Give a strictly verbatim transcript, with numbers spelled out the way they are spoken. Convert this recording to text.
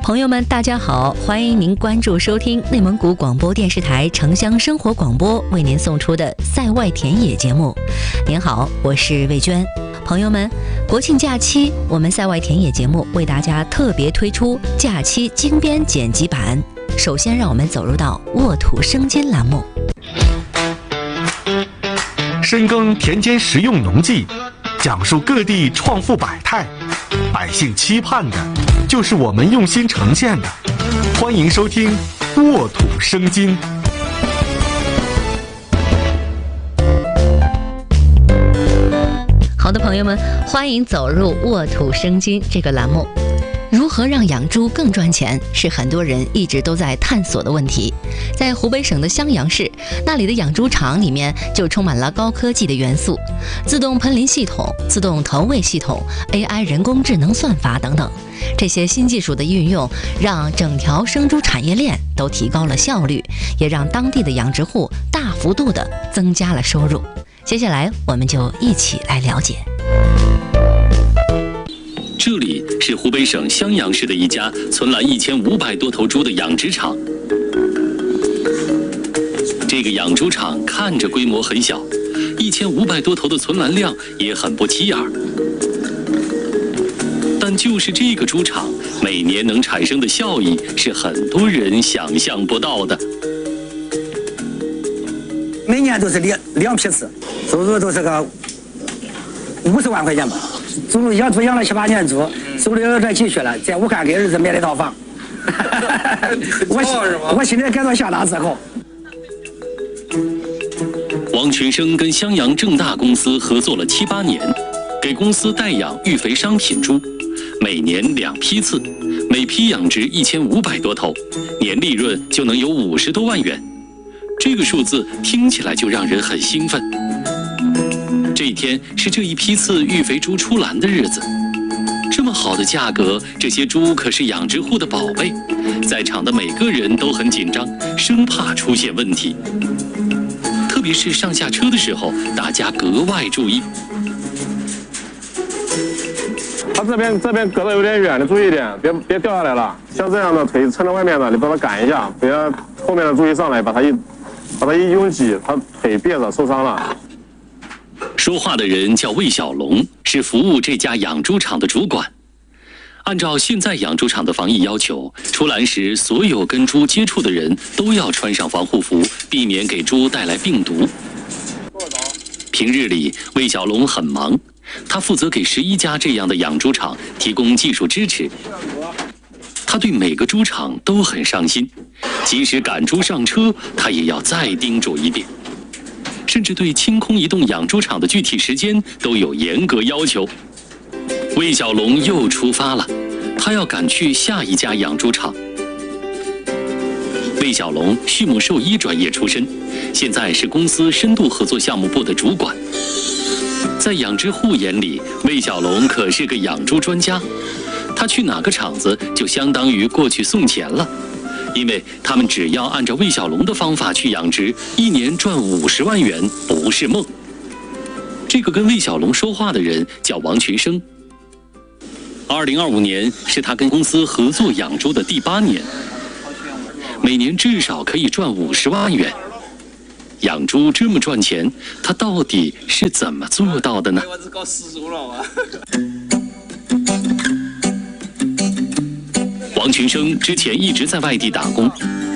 朋友们，大家好，欢迎您关注收听内蒙古广播电视台城乡生活广播为您送出的赛外田野节目。您好，我是魏娟。朋友们，国庆假期，我们赛外田野节目为大家特别推出假期精编剪辑版。首先，让我们走入到沃土生金栏目。 深耕田间实用农技，讲述各地创富百态，百姓期盼的就是我们用心呈现的。欢迎收听沃土生金。 好的，朋友们，欢迎走入沃土生金这个栏目。如何让养猪更赚钱，是很多人一直都在探索的问题。在湖北省的襄阳市，那里的养猪场里面就充满了高科技的元素，自动喷淋系统、自动投喂系统、A I 人工智能算法等等。这些新技术的运用，让整条生猪产业链都提高了效率，也让当地的养殖户大幅度地增加了收入。接下来，我们就一起来了解。 这里是湖北省襄阳市的一家存栏一千五百多头猪的养殖场。这个养猪场看着规模很小，一千五百多头的存栏量也很不起眼儿。但就是这个猪场，每年能产生的效益是很多人想象不到的。 每年都是两两批次，收入都是个五十万块钱吧。猪养猪养了七八年猪，手里有点积蓄了，在武汉给儿子买了一套房。我我现在感到相当自豪。 王群生跟襄阳正大公司合作了七八年，给公司代养育肥商品猪，每年两批次，每批养殖一千五百多头，年利润就能有五十多万元。这个数字听起来就让人很兴奋。这一天是这一批次育肥猪出栏的日子，这么好的价格，这些猪可是养殖户的宝贝，在场的每个人都很紧张，生怕出现问题。特别是上下车的时候，大家格外注意。 它这边这边隔得有点远，你注意一点，别别掉下来了。像这样的腿撑在外面的，你帮它赶一下，不要后面的注意上来，把它一把它一拥挤，它腿别着受伤了。 说话的人叫魏小龙，是服务这家养猪场的主管。按照现在养猪场的防疫要求，出栏时所有跟猪接触的人都要穿上防护服，避免给猪带来病毒。平日里，魏小龙很忙，他负责给十一家这样的养猪场提供技术支持。他对每个猪场都很上心，即使赶猪上车，他也要再叮嘱一遍。甚至对清空移动养猪场的具体时间都有严格要求。魏小龙又出发了，他要赶去下一家养猪场。魏小龙畜牧兽医专业出身，现在是公司深度合作项目部的主管。在养殖户眼里，魏小龙可是个养猪专家，他去哪个场子就相当于过去送钱了。因为他们只要按照魏小龙的方法去养殖，一年赚五十万元不是梦。这个跟魏小龙说话的人叫王群生。二零二五年是他跟公司合作养猪的第八年，每年至少可以赚五十万元。养猪这么赚钱，他到底是怎么做到的呢？王群生之前一直在外地打工，